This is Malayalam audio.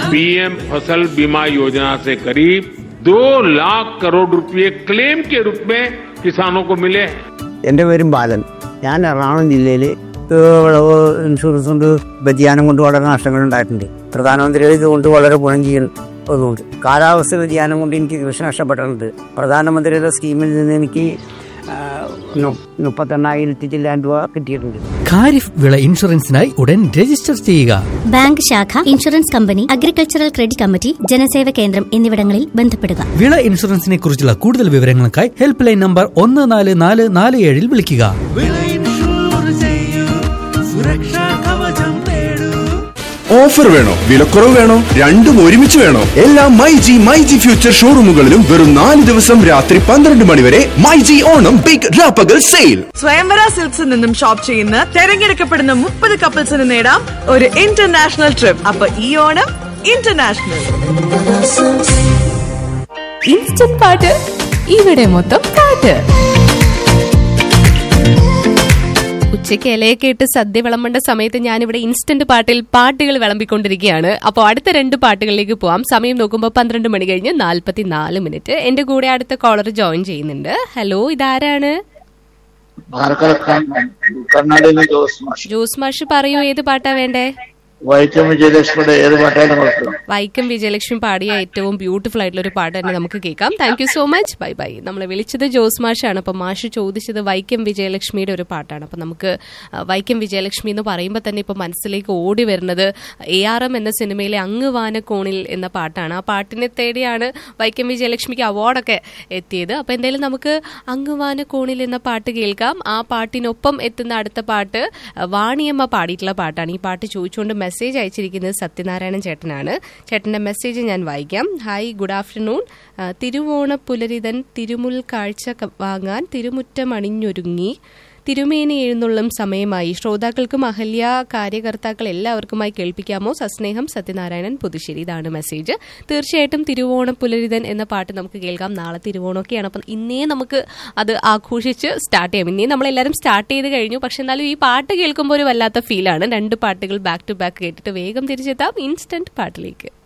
पीएम फसल बीमा योजना से करीब 2 लाख करोड़ रुपए क्लेम के रूप में किसानों को मिले। എന്റെ പേരും ബാലൻ. ഞാൻ എറണാകുളം ജില്ലയിൽ വിളവ് ഇൻഷുറൻസ് കൊണ്ട് വ്യതിയാനം കൊണ്ട് വളരെ നഷ്ടങ്ങൾ ഉണ്ടായിട്ടുണ്ട്. പ്രധാനമന്ത്രിയുടെ ഇതുകൊണ്ട് വളരെ ഗുണം ചെയ്യുന്നതുകൊണ്ട് കാലാവസ്ഥ വ്യതിയാനം കൊണ്ട് എനിക്ക് കൃഷി നഷ്ടപ്പെട്ടിട്ടുണ്ട്. പ്രധാനമന്ത്രിയുടെ സ്കീമിൽ നിന്ന് എനിക്ക് 38,000 ചില്ലാൻ രൂപ കിട്ടിയിട്ടുണ്ട്. ഖാരിഫ് വിള ഇൻഷുറൻസിനായി ഉടൻ രജിസ്റ്റർ ചെയ്യുക. ബാങ്ക് ശാഖ, insurance company, agricultural credit committee, ജനസേവ കേന്ദ്രം എന്നിവിടങ്ങളിൽ ബന്ധപ്പെടുക. വിള ഇൻഷുറൻസിനെ കുറിച്ചുള്ള കൂടുതൽ വിവരങ്ങൾക്കായി ഹെൽപ്പ് ലൈൻ നമ്പർ 14447 വിളിക്കുക. ഓഫർ വേണോ, വിലക്കുറവ് വേണോ, രണ്ടും ഒരുമിച്ച് വേണോ? എല്ലാ മൈജി ഫ്യൂച്ചർ ഷോറൂമുകളിലും വെറും 4 ദിവസം രാത്രി 12 മണി വരെ മൈജി ഓണം ബിഗ് രാപ്പകൽ സെയിൽ. സ്വയംവര സിൽക്സിൽ നിന്നും ഷോപ്പ് ചെയ്യുന്ന തെരഞ്ഞെടുക്കപ്പെടുന്ന 30 കപ്പിൾസിന് നേടാം ഒരു ഇന്റർനാഷണൽ ട്രിപ്പ്. അപ്പൊ ഈ ഓണം ഇന്റർനാഷണൽ. ഇൻസ്റ്റന്റ് പാട്ട്, ഇവിടെ മൊത്തം പാട്ട്. ഉച്ചയ്ക്ക് ഇലയൊക്കെ ഇട്ട് സദ്യ വിളമ്പേണ്ട സമയത്ത് ഞാനിവിടെ ഇൻസ്റ്റന്റ് പാട്ടുകൾ വിളമ്പിക്കൊണ്ടിരിക്കുകയാണ്. അപ്പോൾ അടുത്ത 2 പാട്ടുകളിലേക്ക് പോവാം. സമയം നോക്കുമ്പോൾ 12 മണി കഴിഞ്ഞ് 44 മിനിറ്റ്. എന്റെ കൂടെ അടുത്ത കോളർ ജോയിൻ ചെയ്യുന്നുണ്ട്. ഹലോ, ഇതാരാണ്? ജോസ് മാഷ് പറയൂ, ഏത് പാട്ടാ വേണ്ടേ? വൈക്കം വിജയലക്ഷ്മിയുടെ ഏത് പാട്ടാണ്? വൈക്കം വിജയലക്ഷ്മി പാടിയ ഏറ്റവും ബ്യൂട്ടിഫുൾ ആയിട്ടുള്ള ഒരു പാട്ട് തന്നെ നമുക്ക് കേൾക്കാം. Thank you so much. Bye bye. നമ്മളെ വിളിച്ചത് ജോസ് മാഷാണ്. അപ്പൊ മാഷ് ചോദിച്ചത് വൈക്കം വിജയലക്ഷ്മിയുടെ ഒരു പാട്ടാണ്. അപ്പൊ നമുക്ക് വൈക്കം വിജയലക്ഷ്മി എന്ന് പറയുമ്പോൾ തന്നെ ഇപ്പൊ മനസ്സിലേക്ക് ഓടി വരുന്നത് ARM എന്ന സിനിമയിലെ അങ്ങ് വാനക്കോണിൽ എന്ന പാട്ടാണ്. ആ പാട്ടിനെ തേടിയാണ് വൈക്കം വിജയലക്ഷ്മിക്ക് അവാർഡൊക്കെ എത്തിയത്. അപ്പൊ എന്തായാലും നമുക്ക് അങ്ങ് വാനക്കോണിൽ എന്ന പാട്ട് കേൾക്കാം. ആ പാട്ടിനൊപ്പം എത്തുന്ന അടുത്ത പാട്ട് വാണിയമ്മ പാടിയിട്ടുള്ള പാട്ടാണ്. ഈ പാട്ട് ചോദിച്ചുകൊണ്ട് മെസ്സേജ് അയച്ചിരിക്കുന്നത് സത്യനാരായണൻ ചേട്ടനാണ്. ചേട്ടന്റെ മെസ്സേജ് ഞാൻ വായിക്കാം. Hi, good afternoon. തിരുവോണ പുലരിതൻ തിരുമുൽ കാഴ്ച വാങ്ങാൻ തിരുമുറ്റമണിഞ്ഞൊരുങ്ങി തിരുമേനി എഴുന്നള്ളും സമയമായി. ശ്രോതാക്കൾക്കും അഹല്യ കാര്യകർത്താക്കൾ എല്ലാവർക്കുമായി കേൾപ്പിക്കാമോ? സസ്നേഹം, സത്യനാരായണൻ, പുതുശ്ശേരി. ഇതാണ് മെസ്സേജ്. തീർച്ചയായിട്ടും തിരുവോണ പുലരിതൻ എന്ന പാട്ട് നമുക്ക് കേൾക്കാം. നാളെ തിരുവോണമൊക്കെയാണ്. അപ്പം ഇന്നേ നമുക്ക് അത് ആഘോഷിച്ച് സ്റ്റാർട്ട് ചെയ്യാം. ഇന്നേ നമ്മളെല്ലാവരും സ്റ്റാർട്ട് ചെയ്ത് കഴിഞ്ഞു. പക്ഷെ എന്നാലും ഈ പാട്ട് കേൾക്കുമ്പോൾ ഒരു വല്ലാത്ത ഫീലാണ്. 2 പാട്ടുകൾ ബാക്ക് ടു ബാക്ക് കേട്ടിട്ട് വേഗം തിരിച്ചെത്താം ഇൻസ്റ്റന്റ് പാട്ടിലേക്ക്.